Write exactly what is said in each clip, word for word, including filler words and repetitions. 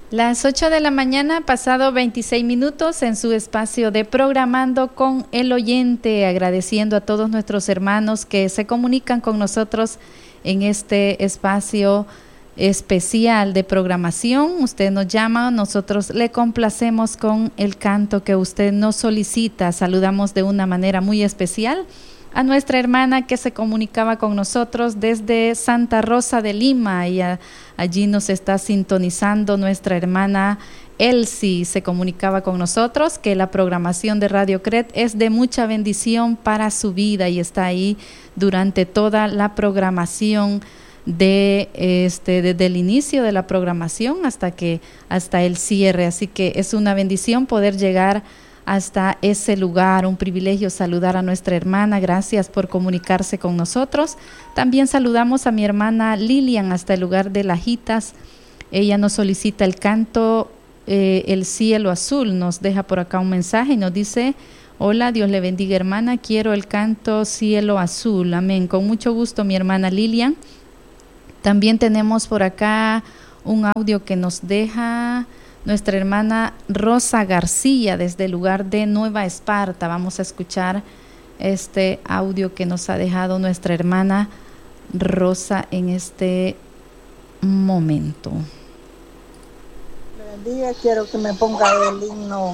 Las ocho de la mañana, pasado veintiséis minutos, en su espacio de Programando con el Oyente, agradeciendo a todos nuestros hermanos que se comunican con nosotros en este espacio especial de programación. Usted nos llama, nosotros le complacemos con el canto que usted nos solicita. Saludamos de una manera muy especial a nuestra hermana que se comunicaba con nosotros desde Santa Rosa de Lima, y a, allí nos está sintonizando nuestra hermana Elsie. Se comunicaba con nosotros que la programación de Radio C R E T es de mucha bendición para su vida, y está ahí durante toda la programación de este desde el inicio de la programación hasta que hasta el cierre. Así que es una bendición poder llegar hasta ese lugar, un privilegio saludar a nuestra hermana. Gracias por comunicarse con nosotros. También saludamos a mi hermana Lilian hasta el lugar de Lajitas. Ella nos solicita el canto eh, El Cielo Azul. Nos deja por acá un mensaje y nos dice: hola, Dios le bendiga, hermana, quiero el canto Cielo Azul. Amén. Con mucho gusto, mi hermana Lilian. También tenemos por acá un audio que nos deja nuestra hermana Rosa García desde el lugar de Nueva Esparta. Vamos a escuchar este audio que nos ha dejado nuestra hermana Rosa en este momento. Buenos días, quiero que me ponga el himno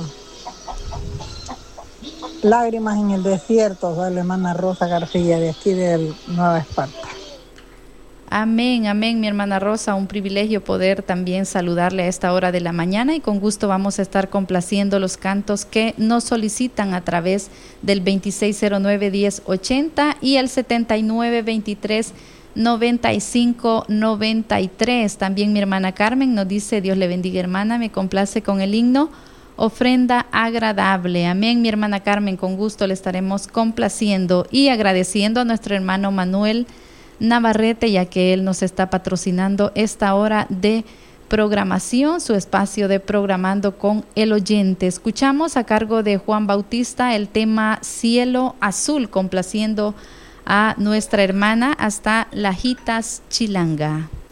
Lágrimas en el Desierto, de la hermana Rosa García de aquí de Nueva Esparta. Amén, amén, mi hermana Rosa, un privilegio poder también saludarle a esta hora de la mañana, y con gusto vamos a estar complaciendo los cantos que nos solicitan a través del veintiséis cero nueve, diez ochenta y el setenta y nueve, veintitrés, noventa y cinco, noventa y tres. También mi hermana Carmen nos dice: Dios le bendiga, hermana, me complace con el himno Ofrenda Agradable. Amén, mi hermana Carmen, con gusto le estaremos complaciendo y agradeciendo a nuestro hermano Manuel Navarrete, ya que él nos está patrocinando esta hora de programación, su espacio de Programando con el Oyente. Escuchamos a cargo de Juan Bautista el tema Cielo Azul, complaciendo a nuestra hermana hasta Lajitas, Chilanga.